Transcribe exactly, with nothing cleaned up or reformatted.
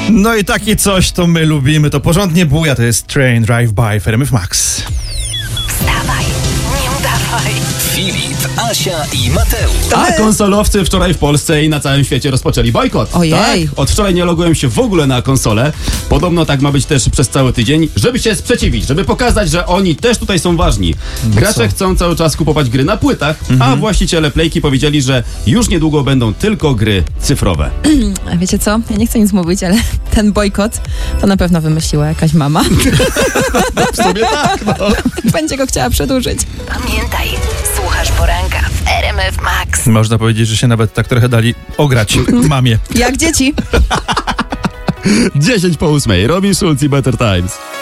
No i takie coś, to my lubimy. To porządnie buja, to jest Train Drive By w R M F Max. Wstawaj, nie udawaj. Filip, Asia i Mateusz. A konsolowcy wczoraj w Polsce i na całym świecie rozpoczęli bojkot. Ojej. Tak? Od wczoraj nie logują się w ogóle na konsolę. Podobno tak ma być też przez cały tydzień, żeby się sprzeciwić, żeby pokazać, że oni też tutaj są ważni. Gracze chcą cały czas kupować gry na płytach, Mhm. a właściciele Playki powiedzieli, że już niedługo będą tylko gry cyfrowe. A wiecie co? Ja nie chcę nic mówić, ale ten bojkot to na pewno wymyśliła jakaś mama. W sumie tak, no. Będzie go chciała przedłużyć. Pamiętaj, słuchasz poranka w R M F Max. Można powiedzieć, że się nawet tak trochę dali ograć mamie. Jak dzieci. dziesięć po ósmej. Robin Schulz i Better Times.